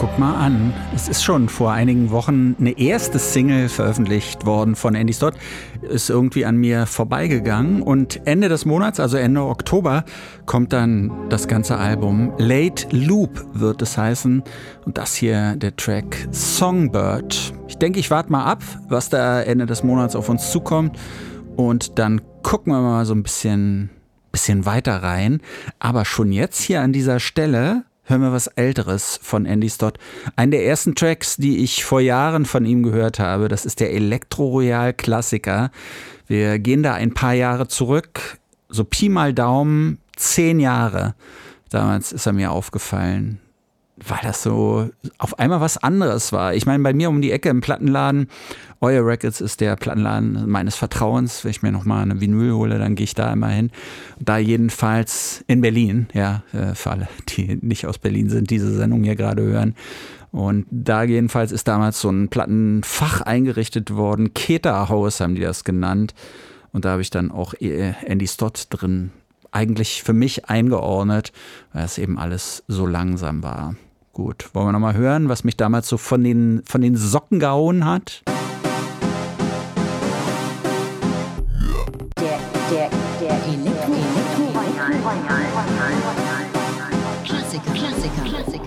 Guck mal an, es ist schon vor einigen Wochen eine erste Single veröffentlicht worden von Andy Stott, ist irgendwie an mir vorbeigegangen und Ende des Monats, also Ende Oktober, kommt dann das ganze Album. Late Loop wird es heißen und das hier der Track Songbird. Ich denke, ich warte mal ab, was da Ende des Monats auf uns zukommt und dann gucken wir mal so ein bisschen weiter rein. Aber schon jetzt hier an dieser Stelle hören wir was Älteres von Andy Stott. Einen der ersten Tracks, die ich vor Jahren von ihm gehört habe, das ist der Elektro-Royal-Klassiker. Wir gehen da ein paar Jahre zurück, so Pi mal Daumen, 10 Jahre. Damals ist er mir aufgefallen, weil das so auf einmal was anderes war. Ich meine, bei mir um die Ecke im Plattenladen, Oil Records ist der Plattenladen meines Vertrauens. Wenn ich mir nochmal eine Vinyl hole, dann gehe ich da immer hin. Da jedenfalls in Berlin, ja, für alle, die nicht aus Berlin sind, diese Sendung hier gerade hören. Und da jedenfalls ist damals so ein Plattenfach eingerichtet worden. Keter House haben die das genannt. Und da habe ich dann auch Andy Stott drin eigentlich für mich eingeordnet, weil es eben alles so langsam war. Gut, wollen wir nochmal hören, was mich damals so von den Socken gehauen hat? Der Elektro. Klassiker.